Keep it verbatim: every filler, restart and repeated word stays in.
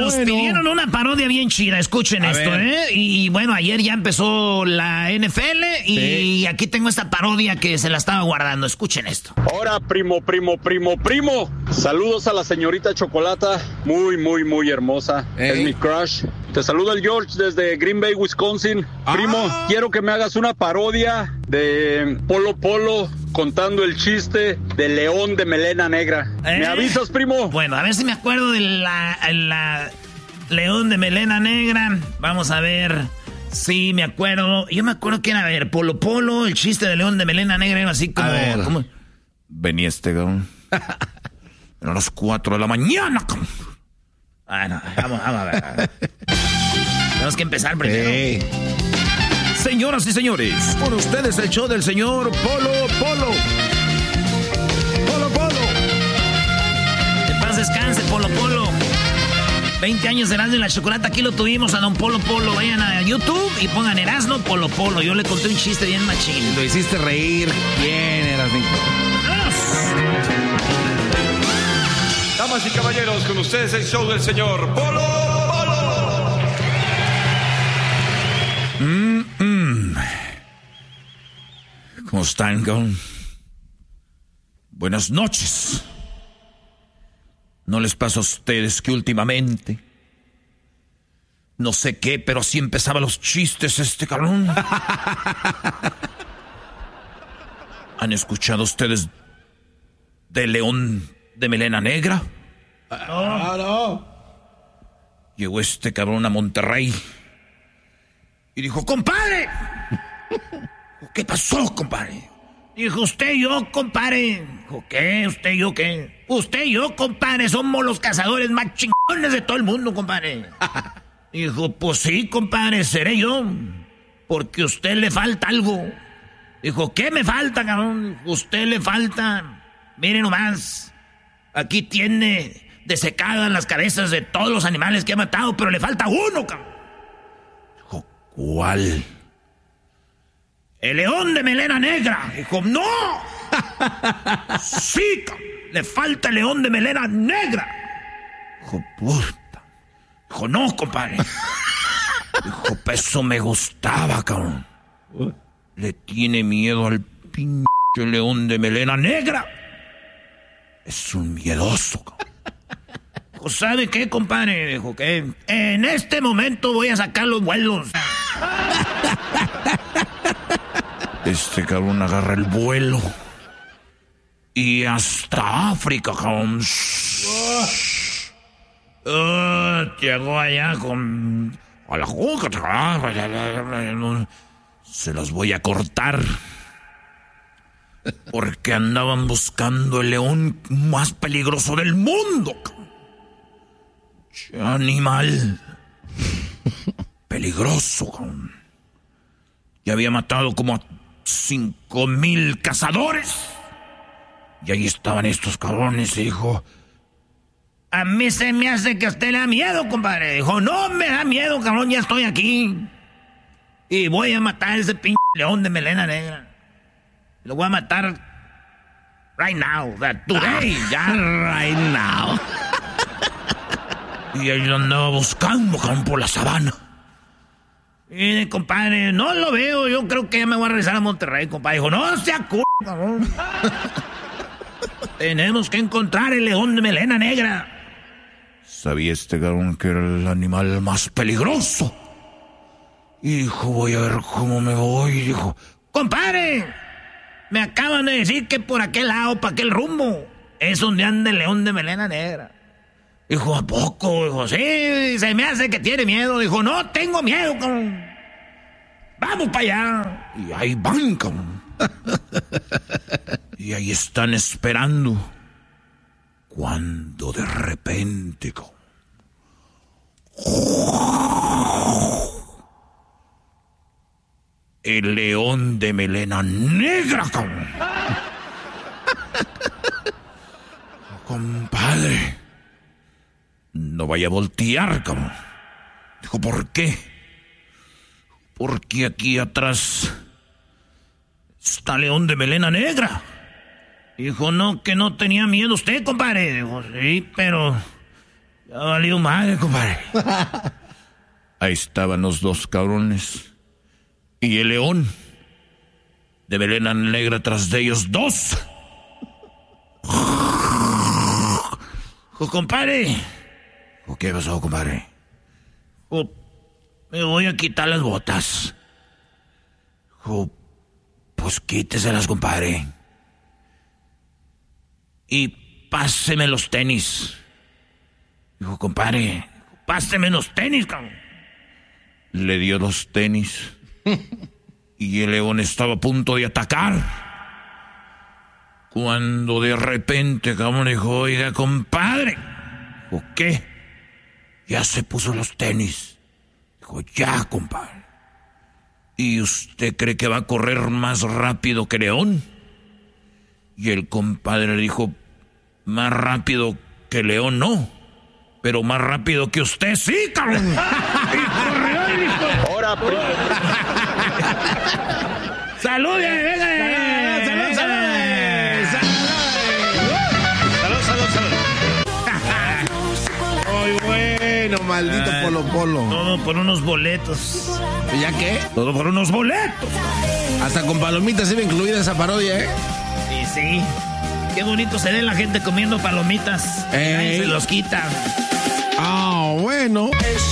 Nos bueno. pidieron una parodia bien chida, escuchen A esto, ver. ¿eh? Y, y bueno, ayer ya empezó la N F L y Sí. aquí tengo esta parodia que se la estaba guardando, escuchen esto. Hola, primo, primo, primo, primo. Saludos a la señorita Chocolata, muy, muy, muy hermosa. Ey. Es mi crush. Te saluda el George desde Green Bay, Wisconsin. Ah. Primo, quiero que me hagas una parodia de Polo Polo contando el chiste del león de melena negra. ¿Eh? ¿Me avisas, primo? Bueno, a ver si me acuerdo de la, la león de melena negra. Vamos a ver. Sí, me acuerdo. Yo me acuerdo que era, a ver, Polo Polo, el chiste de león de melena negra era así como... A ver. como Venía este cabrón. A las cuatro de la mañana. cabrón. ah, no, vamos, vamos a ver. Tenemos que empezar primero. Ey. Señoras y señores, por ustedes el show del señor Polo Polo. Polo Polo. Que paz descanse, Polo Polo. veinte años de Erasmo y la Chocolata, aquí lo tuvimos a don Polo Polo. Vayan a YouTube y pongan Erasmo Polo Polo. Yo le conté un chiste bien machín. Lo hiciste reír. ¿Quién eras, Nico? Damas y caballeros, con ustedes el show del señor Polo Polo. Mm, mm. ¿Cómo están, cabrón? Buenas noches. ¿No les pasa a ustedes que últimamente... no sé qué, pero así empezaba los chistes este cabrón? ¿Han escuchado ustedes de León de Melena Negra? Ah, no. Llegó este cabrón a Monterrey y dijo, ¡compadre! ¿Qué pasó, compadre? Dijo, usted y yo, compadre. Dijo, ¿qué? ¿Usted y yo qué? Usted y yo, compadre, somos los cazadores más chingones de todo el mundo, compadre. Dijo, pues sí, compadre, seré yo. Porque a usted le falta algo. Dijo, ¿qué me falta, cabrón? Dijo, usted le falta. Mire nomás. Aquí tiene desecadas las cabezas de todos los animales que ha matado, pero le falta uno, cabrón. Dijo, ¿cuál? El león de melena negra. Dijo, ¡no! Sí, cabrón. Le falta el león de melena negra. Dijo, puta. Dijo, no, compadre. Dijo, eso me gustaba, cabrón. Le tiene miedo al pinche león de melena negra. Es un miedoso, cabrón. Dijo, ¿sabe qué, compadre? Dijo que en este momento voy a sacar los vuelos. Este cabrón agarra el vuelo. Y hasta África, cabrón. Uh, llegó allá con... A la juca. Se los voy a cortar. Porque andaban buscando el león más peligroso del mundo. ¡Qué animal! Peligroso, cabrón. Ya había matado como a cinco mil cazadores. Y ahí estaban estos cabrones, y dijo... A mí se me hace que a usted le da miedo, compadre. Dijo, no me da miedo, cabrón, ya estoy aquí. Y voy a matar a ese pinche león de melena negra. Lo voy a matar right now, that today, ya. Right now. Y ahí lo andaba buscando, cabrón, por la sabana. Y compadre, no lo veo, yo creo que ya me voy a regresar a Monterrey, compadre. Dijo, no sea c***, cabrón. Tenemos que encontrar el león de melena negra. Sabía este cabrón que era el animal más peligroso. Y dijo, voy a ver cómo me voy. Y dijo, compadre, me acaban de decir que por aquel lado, para aquel rumbo, es donde anda el león de melena negra. Dijo, ¿a poco? Dijo, sí, se me hace que tiene miedo. Dijo, no tengo miedo, cabrón. Vamos para allá. y ahí van, cabrón. Y ahí están esperando. Cuando de repente, cabrón, el león de melena negra, cabrón. Compadre, no vaya a voltear, cabrón. Dijo, ¿por qué? Porque aquí atrás está león de melena negra. Dijo, no, que no tenía miedo usted, compadre. Dijo, sí, pero Ya valió madre, compadre. Ahí estaban los dos cabrones. Y el león de melena negra tras de ellos dos. Pues, compadre. ¿Qué pasó, compadre? Pues, me voy a quitar las botas. Oh, pues quíteselas, compadre. Y páseme los tenis. Dijo, compadre, páseme los tenis, cabrón. Le dio los tenis. Y el león estaba a punto de atacar. Cuando de repente, cabrón, dijo, oiga, compadre. ¿O qué? Ya se puso los tenis. Dijo, ya, compadre. ¿Y usted cree que va a correr más rápido que León? Y el compadre le dijo, más rápido que León no, pero más rápido que usted sí, cabrón. Y corrió y dijo, ahora, ¡salud! ¡Venga! ¡Salud, salud! Salud, salud, salud. Muy bueno, maldito Ah, Polo Polo. Todo por unos boletos. ¿Y ya qué? Todo por unos boletos. Hasta con palomitas iba incluida esa parodia, ¿eh? Sí, sí. Qué bonito se ve la gente comiendo palomitas. Ey. Nadie se los quita. Ah, bueno.